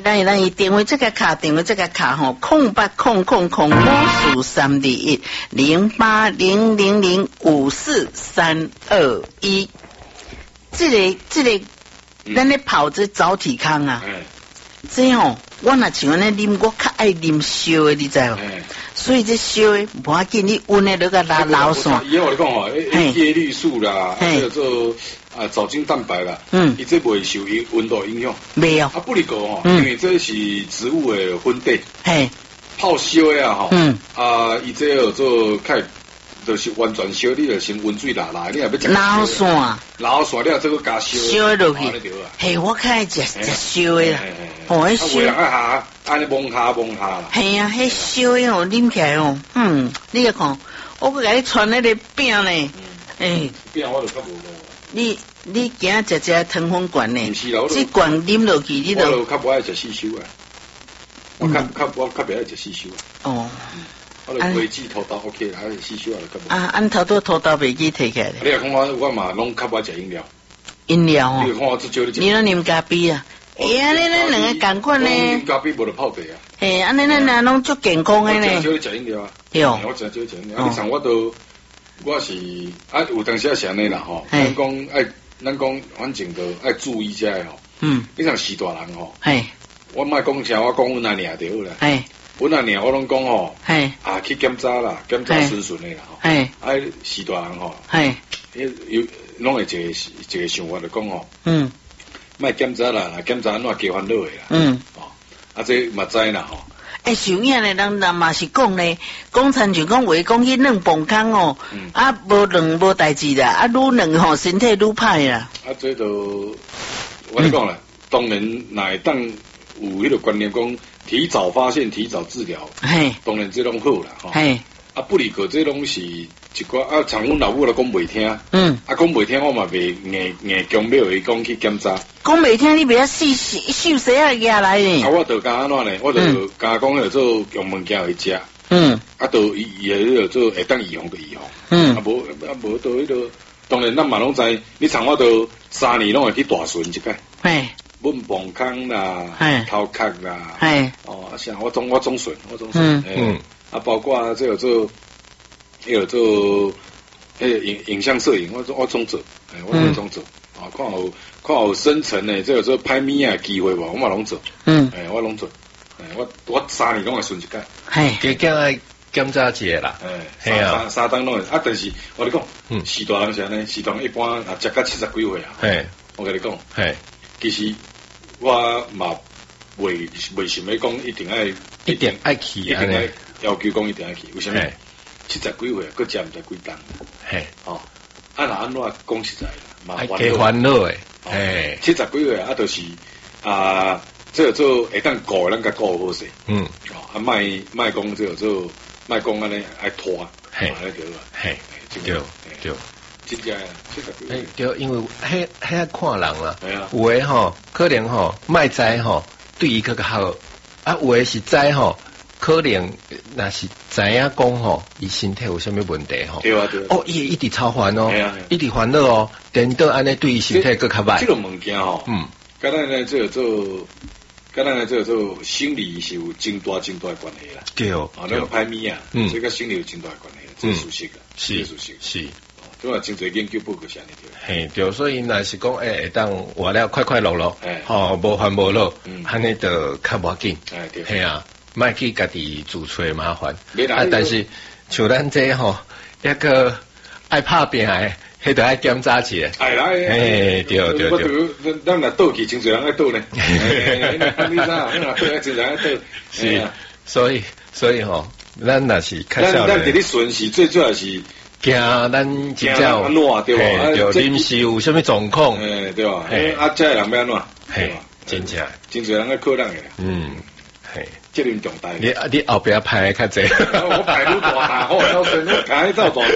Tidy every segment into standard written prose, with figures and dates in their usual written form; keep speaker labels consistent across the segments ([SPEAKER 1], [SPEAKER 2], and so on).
[SPEAKER 1] 来电话这个卡吼，0800魔术321 0800054321。这个，咱咧跑这早体康啊，这吼，我若像安尼啉，我较爱啉烧的，你知无？所以这烧的无要紧，你温的那个老散。
[SPEAKER 2] 以后我讲吼，叶绿素啦，叫做藻精蛋白啦，伊这袂受温度影响。
[SPEAKER 1] 没有。
[SPEAKER 2] 不离个吼，因为这是植物的粉底。泡烧的啊吼，伊这叫做开。就是完全烧，你就先温水拉，你也要食
[SPEAKER 1] 老散，
[SPEAKER 2] 了这个加烧
[SPEAKER 1] 落去。嘿，我较爱食烧的啦，迄烧。
[SPEAKER 2] 下安尼蒙下啦。
[SPEAKER 1] 嘿啊，迄烧的哦，啉起来哦，你来看，我佮你传那个饼呢，
[SPEAKER 2] 饼我就较无
[SPEAKER 1] 你今食糖分罐呢？这罐啉落去，你
[SPEAKER 2] 就。我就较不爱食四烧啊，我较不爱食四烧啊。我就飞机土豆 OK 啦，四烧啊就较无。
[SPEAKER 1] 按土豆飞机摕起来。
[SPEAKER 2] 你若看我嘛拢较不爱食饮料。
[SPEAKER 1] 饮料哦。
[SPEAKER 2] 你看我最少
[SPEAKER 1] 你拢啉咖啡啊？哎呀，你咱两个共款呢。
[SPEAKER 2] 啉咖啡无就泡茶啊。
[SPEAKER 1] 嘿，安尼咱俩拢足健康的呢。
[SPEAKER 2] 我真少食饮料啊。
[SPEAKER 1] 哟。
[SPEAKER 2] 我真少食饮料。你像我是有当时是安尼啦吼。咱讲反正就爱注意遮吼。你像是大人吼。我莫讲啥，我讲阮阿娘就好啦。阮阿娘我拢讲吼，去检查啦，检查顺的啦吼，是大人吼，有拢会一个想法就讲吼，莫检查啦，检查安怎加烦恼的啦，这嘛知啦吼。
[SPEAKER 1] 像样的人嘛是讲呢，讲参像讲话讲去软磅空哦，无软无代志啦，愈软吼身体愈歹啦。
[SPEAKER 2] 这就我咧讲啦，当然若会当有迄个观念讲。提早发现，提早治疗，当然这拢好啦，不离个这拢是一寡像阮老母来讲袂听，讲袂听我嘛袂硬强要伊讲去检查，
[SPEAKER 1] 讲袂听你袂晓细细啊压来呢，
[SPEAKER 2] 我就甲安怎呢？我就甲讲要做用物件去食，就伊迄做会当预防就预防，无到迄个，当然咱嘛拢知，你像我都3年拢会去大巡一摆。阮磅空啦，头壳啦，像我总顺，包括这个做影像摄影，我总做，我总做，看有深层的这个做拍咪啊机会无，我嘛拢做，我拢做，我3年拢会顺一届，
[SPEAKER 3] 加检查一下啦，
[SPEAKER 2] 三档拢会，但是我跟你讲，是大人是安尼，是大人一般食到70几岁啊，我跟你讲，其实。我嘛未想要讲一定爱去，一定爱要求讲一定爱去，为什么？70几岁，佮食毋知几档，若安怎讲实在啦，嘛
[SPEAKER 3] 烦恼诶
[SPEAKER 2] ，70几岁就是这个做会当顾咱甲顾好势，莫讲这个做，莫讲安尼爱拖，安尼对，真正
[SPEAKER 3] 对，因为迄看人啦，有诶吼，可能吼莫知吼，对伊较好，有诶是知吼，可能若是知影讲吼，伊身体有啥物问题吼，伊会一直操烦哦，一直烦恼哦，等到安尼对伊身体更较歹。
[SPEAKER 2] 这个物件吼，甲咱呢这个做心理是有真大关系啦，
[SPEAKER 3] 对，
[SPEAKER 2] 那个排名啊，这个心理有真大关系，这熟悉个，是。都啊，真侪研究报告是安尼对。
[SPEAKER 3] 对，所以若是讲会当活了快乐乐，无烦无恼，安尼就较无要紧。系啊，莫去家己自找麻烦。但是像咱这吼，一个爱拍拼诶，迄就爱检查一下。对，
[SPEAKER 2] 咱若倒去，真侪人爱倒呢。你啥？真侪人爱倒。
[SPEAKER 3] 是，所以吼，咱若是较少。
[SPEAKER 2] 咱伫咧顺是最主要是。
[SPEAKER 3] 惊咱真正
[SPEAKER 2] 对吧？
[SPEAKER 3] 对，临时有啥物状况，
[SPEAKER 2] 对吧？这人要安怎？
[SPEAKER 3] 真正
[SPEAKER 2] 侪人在靠咱个，责任重大。
[SPEAKER 3] 你后边排较济，
[SPEAKER 2] 我排愈大下，我要算我赶走大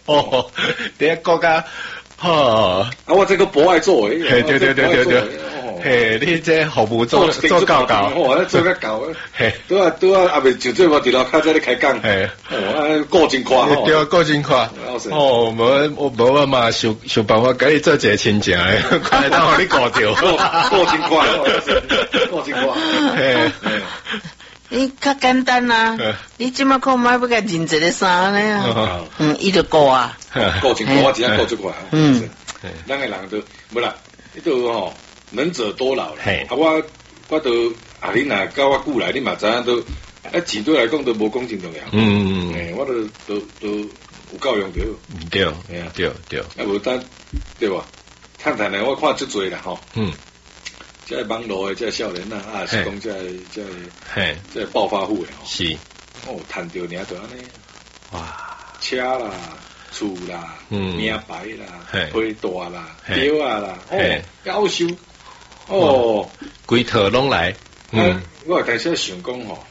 [SPEAKER 2] 下。
[SPEAKER 3] 第一国家，
[SPEAKER 2] 我这个不爱做诶，
[SPEAKER 3] 对， 嘿，你这服务做搞搞，
[SPEAKER 2] 哦，做较搞，嘿，都啊未就做我伫楼骹在咧开讲，嘿，哦，顾真快，
[SPEAKER 3] 对啊，顾真快，哦，无啊嘛，想办法甲你做一个亲情诶，快当互你顾着，
[SPEAKER 2] 顾真快，顾真快，嘿。
[SPEAKER 1] 你较简单啊！你即马看买要甲认一个衫呢？伊就顾啊，
[SPEAKER 2] 顾真快，我只顾出快。咱个人都无啦，迄都吼能者多劳啦。啊，我都啊，你若教我久来，你嘛知影都钱对来讲都无讲真重要。我都有够用着。
[SPEAKER 3] 对，对。
[SPEAKER 2] 啊，无等对吧？探探呢，我看足多啦吼。这网络的这少年呐，是讲这暴发户的吼，
[SPEAKER 3] 是
[SPEAKER 2] 赚到尔就安尼，哇，车啦、厝啦、名牌啦、批大啦、表啊啦，夭寿
[SPEAKER 3] 规套拢来。
[SPEAKER 2] 我但是想讲吼，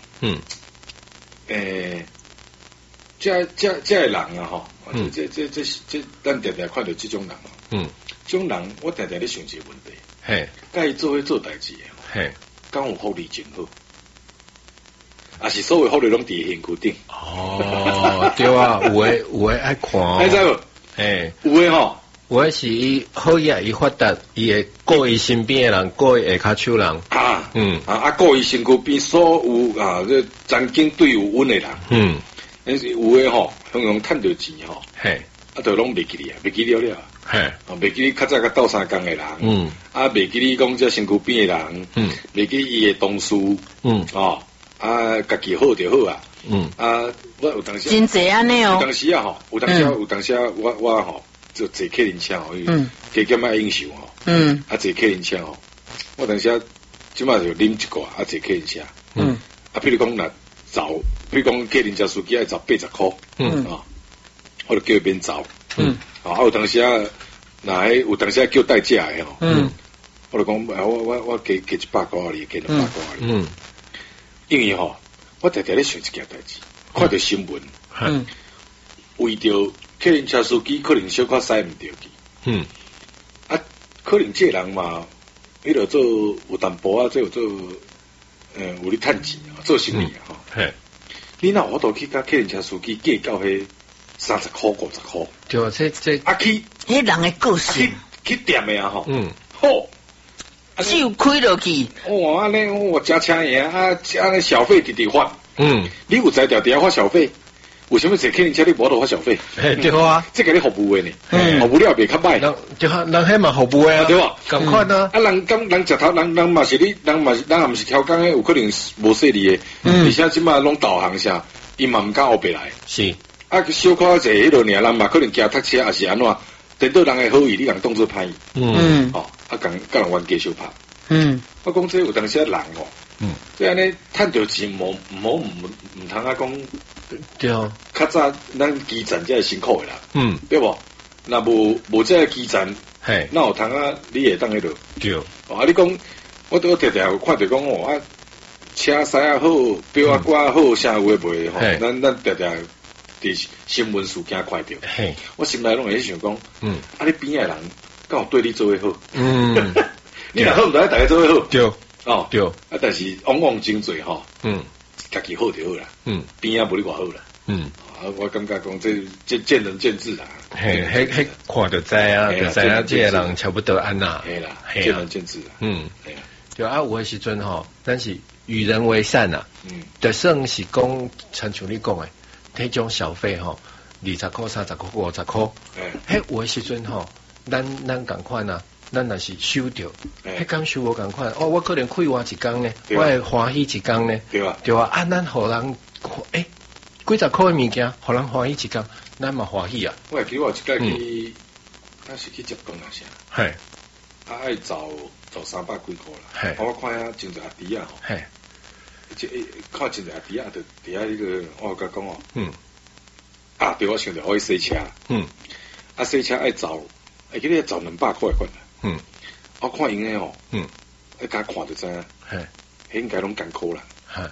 [SPEAKER 2] 这人啊吼，这咱常常看到这种人，这种人我常常咧想一个问题。嘿，甲伊做代志诶，嘿，敢有福利真好，啊是所有福利拢伫兴趣顶。
[SPEAKER 3] 哦，对啊，有诶爱看，
[SPEAKER 2] 你知无？
[SPEAKER 3] 嘿，
[SPEAKER 2] 有诶吼，
[SPEAKER 3] 有诶是伊好业伊发达，伊会顾伊身边诶人，顾伊下骹手人。
[SPEAKER 2] 顾伊身躯边所有这曾经对有稳诶人。但是有诶吼，向用趁到钱吼，嘿，就拢袂记哩啊，袂记了。嘿，袂记你较早甲斗相共诶人，袂记你讲这身躯边诶人，袂记伊诶同事，家己好就好啊，我有当时
[SPEAKER 1] 真济安尼哦，
[SPEAKER 2] 有当时啊吼，有当时我吼做坐客人车吼，加减啊应酬吼，坐客人车吼，我当时即马就啉一挂坐客人车，譬如讲若走，譬如讲客人车司机爱走80箍，我就叫伊免走。有当时有当时叫代驾诶吼，我就讲我加100块而已，加200块而已。因为吼，我常常咧想一件代志，看到新闻，为着客人车司机可能小可驶毋着去，可能这人嘛，迄落做有淡薄做有咧趁钱做生意啊吼。你若我都去甲客人车司机计较迄30块50块，
[SPEAKER 3] 对啊，这
[SPEAKER 1] 去，迄人诶个性，
[SPEAKER 2] 去店诶啊吼，好，
[SPEAKER 1] 就开落去，
[SPEAKER 2] 安尼我加车钱安尼小费直直发，你有才调底下发小费，为什么坐客人车你无得发小费？
[SPEAKER 3] 对啊，
[SPEAKER 2] 这个你服务诶呢，服务了袂较歹，
[SPEAKER 3] 对啊，人迄嘛服务诶啊，
[SPEAKER 2] 对吧？
[SPEAKER 3] 赶快啊，
[SPEAKER 2] 人食头，人嘛是你，人也毋是挑工诶，有可能无说你诶，而且即马拢导航下，伊嘛毋敢后白来，
[SPEAKER 3] 是。
[SPEAKER 2] 小可坐迄落尔，人嘛可能惊塞车，也是安怎？等到人诶好意，你人当作歹意。甲人冤家相拍。我讲这有当时人哦，即安尼趁着钱，毋通啊讲。
[SPEAKER 3] 对啊。
[SPEAKER 2] 较早咱基层才是辛苦诶啦。对无？若无这基层，哪有通啊？你会当迄落？
[SPEAKER 3] 对。
[SPEAKER 2] 你讲，我常常看着讲车驶啊好，表啊挂好，啥有诶袂吼？咱常常。伫新闻事件看到，我心内拢会想讲，你边仔人敢有对你做伙好？你若好毋知大家做伙好？
[SPEAKER 3] 对，对。
[SPEAKER 2] 但是往往真侪吼，家己好就好啦，边仔无你偌好啦，我感觉讲这见仁见智啦。
[SPEAKER 3] 迄看着知啊，就知影这个人差不多安那。
[SPEAKER 2] 系啦，见仁见智啦。
[SPEAKER 3] 对啊，有诶时阵吼，咱是与人为善啊，就算是讲，亲像你讲诶。迄种小费吼，20块、30块、50块，迄有诶时阵吼，咱共款啊，咱若是收着，迄敢收无共款，我可能开换一工呢，我会欢喜一工呢，对啊，咱互人几十块诶物件，互人欢喜一工，咱嘛欢喜啊。
[SPEAKER 2] 我会记得我一届去，是去接工啊啥，爱找300几块啦，我看下真侪阿弟啊吼。看真侪阿弟啊，就伫遐迄个，我甲讲对我想着可以洗车，洗车爱走，记得走200块款，我看因诶吼，甲看就知影，迄应该拢艰苦啦，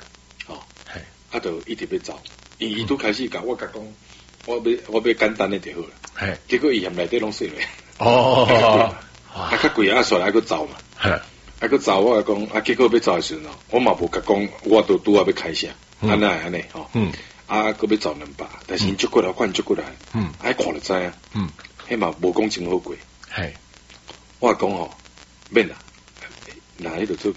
[SPEAKER 2] 就一直要走，伊拄开始甲我讲，我要简单诶就好啦，结果伊嫌内底拢洗落，较贵啊，煞来佫走嘛。 个走我讲，啊，结果要走的时候，我嘛无甲讲，我都拄啊要开啥，安尼吼，啊，个要走200，但是因接过来，换接过来，爱看就知啊，迄嘛无讲真好过，我讲吼，免啦，那迄就做。